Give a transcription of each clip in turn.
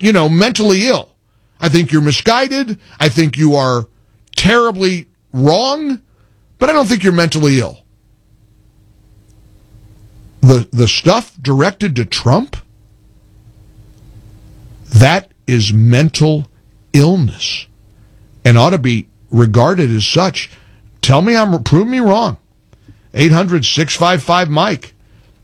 mentally ill. I think you're misguided. I think you are terribly wrong, but I don't think you're mentally ill. The stuff directed to Trump, that is mental illness and ought to be regarded as such. Prove me wrong. 800-655-MIKE.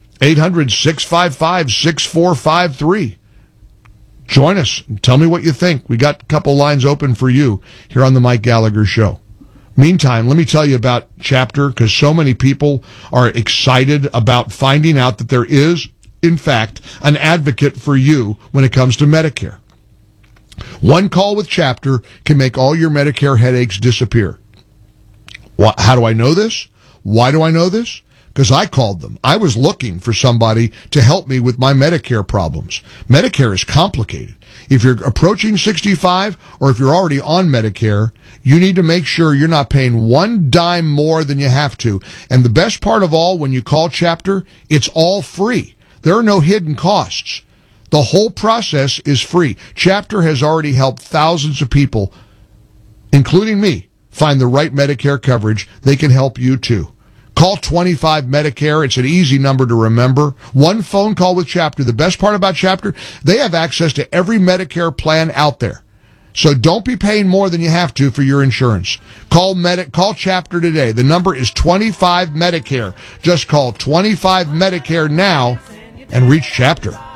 800-655-6453. Join us and tell me what you think. We got a couple lines open for you here on the Mike Gallagher Show. Meantime, let me tell you about Chapter, because so many people are excited about finding out that there is, in fact, an advocate for you when it comes to Medicare. One call with Chapter can make all your Medicare headaches disappear. How do I know this? Why do I know this? Because I called them. I was looking for somebody to help me with my Medicare problems. Medicare is complicated. If you're approaching 65 or if you're already on Medicare, you need to make sure you're not paying one dime more than you have to. And the best part of all, when you call Chapter, it's all free. There are no hidden costs. The whole process is free. Chapter has already helped thousands of people, including me, find the right Medicare coverage. They can help you too. Call 25 Medicare. It's an easy number to remember. One phone call with Chapter. The best part about Chapter, they have access to every Medicare plan out there. So don't be paying more than you have to for your insurance. Call Chapter today. The number is 25 Medicare. Just call 25 Medicare now and reach Chapter.